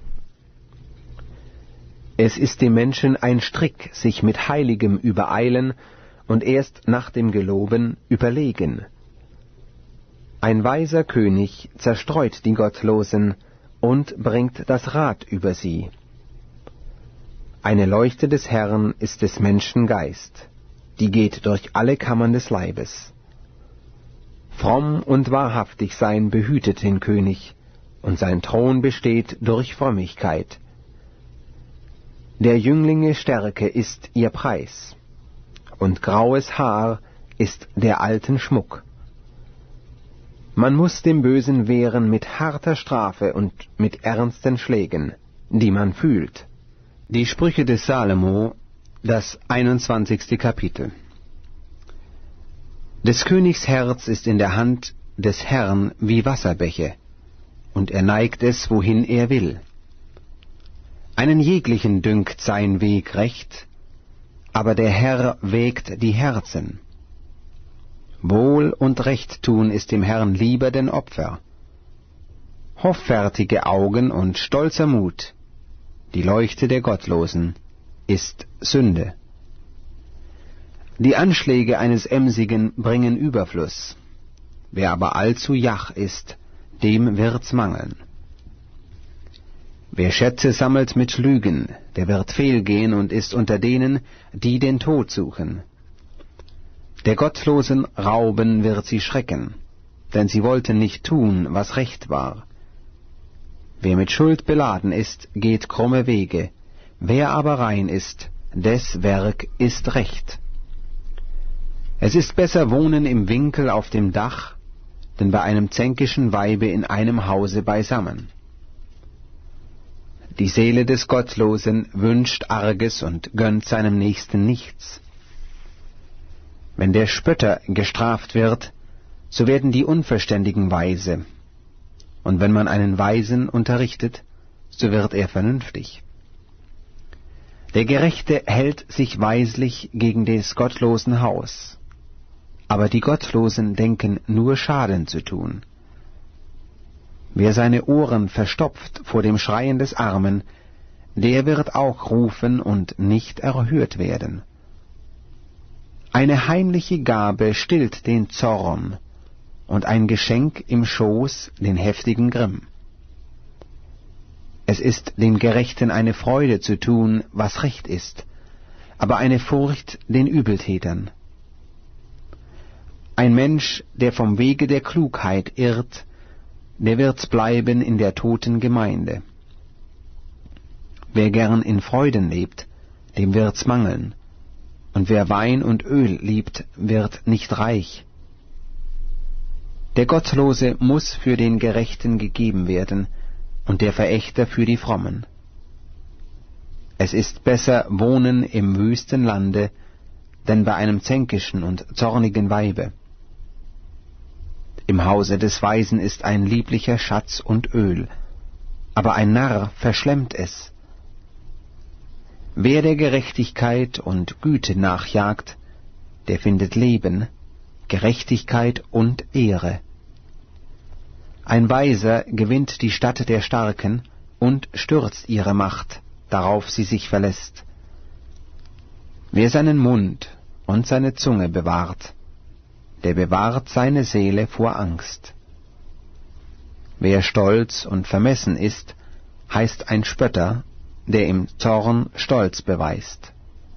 Es ist dem Menschen ein Strick, sich mit Heiligem übereilen und erst nach dem Geloben überlegen. Ein weiser König zerstreut die Gottlosen und bringt das Rad über sie. Eine Leuchte des Herrn ist des Menschen Geist, die geht durch alle Kammern des Leibes. Fromm und wahrhaftig sein behütet den König, und sein Thron besteht durch Frömmigkeit. Der Jünglinge Stärke ist ihr Preis, und graues Haar ist der alten Schmuck. Man muß dem Bösen wehren mit harter Strafe und mit ernsten Schlägen, die man fühlt. Die Sprüche des Salomo, das einundzwanzigste Kapitel. Des Königs Herz ist in der Hand des Herrn wie Wasserbäche, und er neigt es, wohin er will. Einen jeglichen dünkt sein Weg recht, aber der Herr wägt die Herzen. Wohl und Recht tun ist dem Herrn lieber denn Opfer. Hoffärtige Augen und stolzer Mut, die Leuchte der Gottlosen, ist Sünde. Die Anschläge eines Emsigen bringen Überfluss. Wer aber allzu jach ist, dem wird's mangeln. Wer Schätze sammelt mit Lügen, der wird fehlgehen und ist unter denen, die den Tod suchen. Der Gottlosen Rauben wird sie schrecken, denn sie wollten nicht tun, was recht war. Wer mit Schuld beladen ist, geht krumme Wege, wer aber rein ist, des Werk ist recht. Es ist besser wohnen im Winkel auf dem Dach, denn bei einem zänkischen Weibe in einem Hause beisammen. Die Seele des Gottlosen wünscht Arges und gönnt seinem Nächsten nichts. Wenn der Spötter gestraft wird, so werden die Unverständigen weise, und wenn man einen Weisen unterrichtet, so wird er vernünftig. Der Gerechte hält sich weislich gegen des Gottlosen Haus, aber die Gottlosen denken nur Schaden zu tun. Wer seine Ohren verstopft vor dem Schreien des Armen, der wird auch rufen und nicht erhört werden. Eine heimliche Gabe stillt den Zorn, und ein Geschenk im Schoß den heftigen Grimm. Es ist den Gerechten eine Freude zu tun, was recht ist, aber eine Furcht den Übeltätern. Ein Mensch, der vom Wege der Klugheit irrt, der wird's bleiben in der toten Gemeinde. Wer gern in Freuden lebt, dem wird's mangeln, und wer Wein und Öl liebt, wird nicht reich. Der Gottlose muß für den Gerechten gegeben werden, und der Verächter für die Frommen. Es ist besser wohnen im wüsten Lande, denn bei einem zänkischen und zornigen Weibe. Im Hause des Weisen ist ein lieblicher Schatz und Öl, aber ein Narr verschlemmt es. Wer der Gerechtigkeit und Güte nachjagt, der findet Leben, Gerechtigkeit und Ehre. Ein Weiser gewinnt die Stadt der Starken und stürzt ihre Macht, darauf sie sich verlässt. Wer seinen Mund und seine Zunge bewahrt, der bewahrt seine Seele vor Angst. Wer stolz und vermessen ist, heißt ein Spötter, der im Zorn Stolz beweist.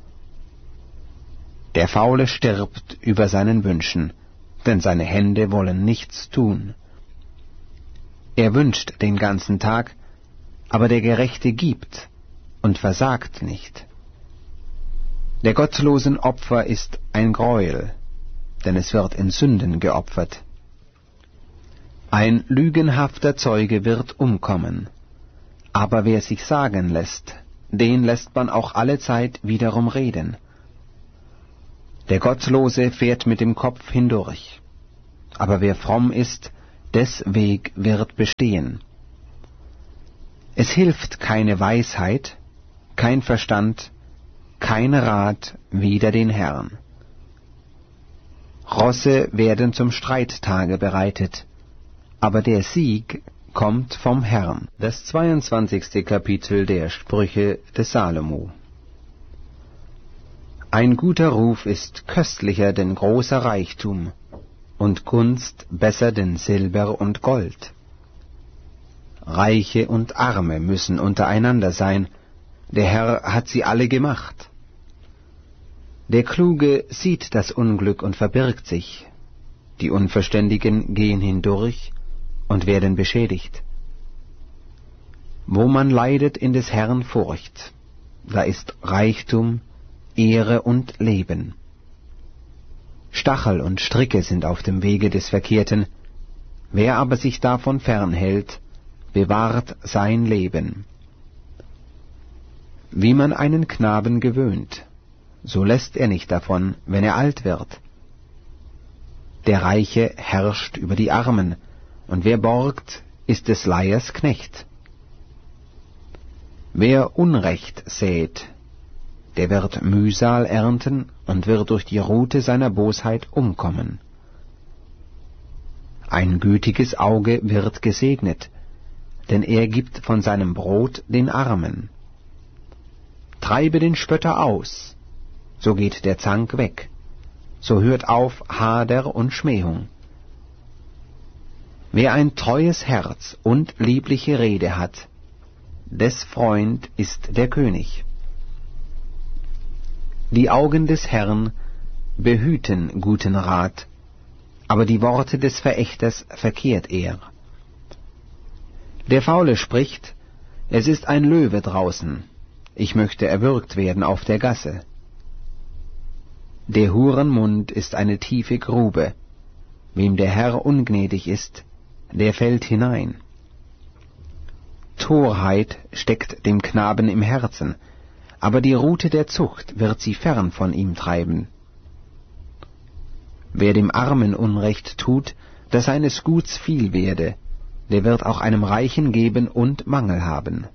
Der Faule stirbt über seinen Wünschen, denn seine Hände wollen nichts tun. Er wünscht den ganzen Tag, aber der Gerechte gibt und versagt nicht. Der gottlosen Opfer ist ein Greuel, denn es wird in Sünden geopfert. Ein lügenhafter Zeuge wird umkommen, aber wer sich sagen lässt, den lässt man auch allezeit wiederum reden. Der Gottlose fährt mit dem Kopf hindurch, aber wer fromm ist, des Weg wird bestehen. Es hilft keine Weisheit, kein Verstand, kein Rat wider den Herrn. Rosse werden zum Streittage bereitet, aber der Sieg kommt vom Herrn. Das zweiundzwanzigste Kapitel der Sprüche des Salomo. Ein guter Ruf ist köstlicher denn großer Reichtum, und Gunst besser denn Silber und Gold. Reiche und Arme müssen untereinander sein, der Herr hat sie alle gemacht. Der Kluge sieht das Unglück und verbirgt sich, die Unverständigen gehen hindurch und werden beschädigt. Wo man leidet in des Herrn Furcht, da ist Reichtum, Ehre und Leben. Stachel und Stricke sind auf dem Wege des Verkehrten, wer aber sich davon fernhält, bewahrt sein Leben. Wie man einen Knaben gewöhnt, so lässt er nicht davon, wenn er alt wird. Der Reiche herrscht über die Armen, und wer borgt, ist des Leihers Knecht. Wer Unrecht sät, der wird Mühsal ernten und wird durch die Rute seiner Bosheit umkommen. Ein gütiges Auge wird gesegnet, denn er gibt von seinem Brot den Armen. Treibe den Spötter aus, so geht der Zank weg, so hört auf Hader und Schmähung. Wer ein treues Herz und liebliche Rede hat, des Freund ist der König. Die Augen des Herrn behüten guten Rat, aber die Worte des Verächters verkehrt er. Der Faule spricht, es ist ein Löwe draußen, ich möchte erwürgt werden auf der Gasse. Der Hurenmund ist eine tiefe Grube, wem der Herr ungnädig ist, der fällt hinein. Torheit steckt dem Knaben im Herzen, aber die Rute der Zucht wird sie fern von ihm treiben. Wer dem Armen Unrecht tut, dass seines Guts viel werde, der wird auch einem Reichen geben und Mangel haben.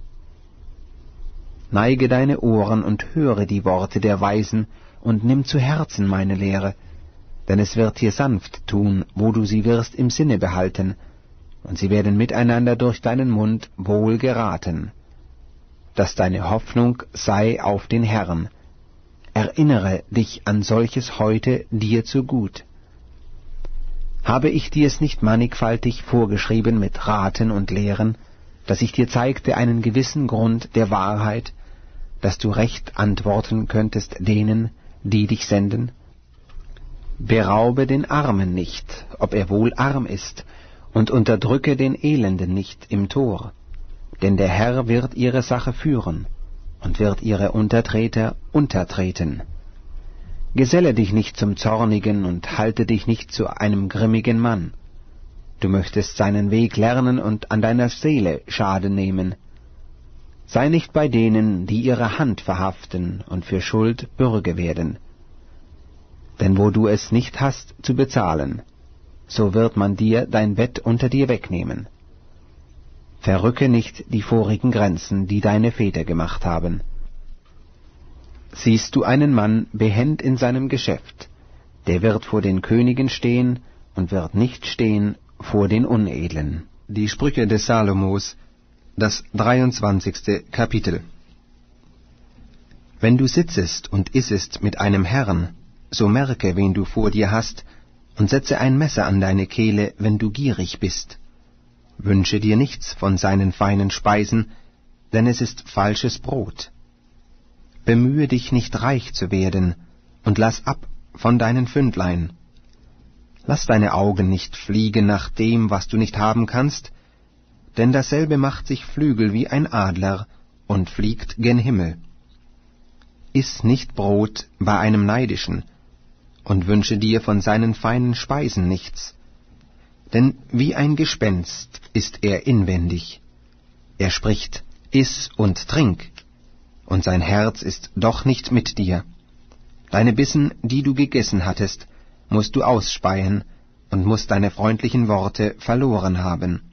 Neige deine Ohren und höre die Worte der Weisen und nimm zu Herzen meine Lehre, denn es wird dir sanft tun, wo du sie wirst im Sinne behalten, und sie werden miteinander durch deinen Mund wohl geraten. Dass deine Hoffnung sei auf den Herrn. Erinnere dich an solches heute dir zu gut. Habe ich dir es nicht mannigfaltig vorgeschrieben mit Raten und Lehren, dass ich dir zeigte einen gewissen Grund der Wahrheit, dass du recht antworten könntest denen, die dich senden? Beraube den Armen nicht, ob er wohl arm ist, und unterdrücke den Elenden nicht im Tor. Denn der Herr wird ihre Sache führen und wird ihre Untertreter untertreten. Geselle dich nicht zum Zornigen und halte dich nicht zu einem grimmigen Mann. Du möchtest seinen Weg lernen und an deiner Seele Schaden nehmen. Sei nicht bei denen, die ihre Hand verhaften und für Schuld Bürge werden. Denn wo du es nicht hast zu bezahlen, so wird man dir dein Bett unter dir wegnehmen. Verrücke nicht die vorigen Grenzen, die deine Väter gemacht haben. Siehst du einen Mann behend in seinem Geschäft, der wird vor den Königen stehen und wird nicht stehen vor den Unedlen. Die Sprüche des Salomos, das dreiundzwanzigste Kapitel. Wenn du sitzest und issest mit einem Herrn, so merke, wen du vor dir hast, und setze ein Messer an deine Kehle, wenn du gierig bist. Wünsche dir nichts von seinen feinen Speisen, denn es ist falsches Brot. Bemühe dich nicht reich zu werden, und lass ab von deinen Pfündlein. Lass deine Augen nicht fliegen nach dem, was du nicht haben kannst, denn dasselbe macht sich Flügel wie ein Adler und fliegt gen Himmel. Iss nicht Brot bei einem Neidischen, und wünsche dir von seinen feinen Speisen nichts. Denn wie ein Gespenst ist er inwendig. Er spricht, iss und trink, und sein Herz ist doch nicht mit dir. Deine Bissen, die du gegessen hattest, musst du ausspeien und musst deine freundlichen Worte verloren haben.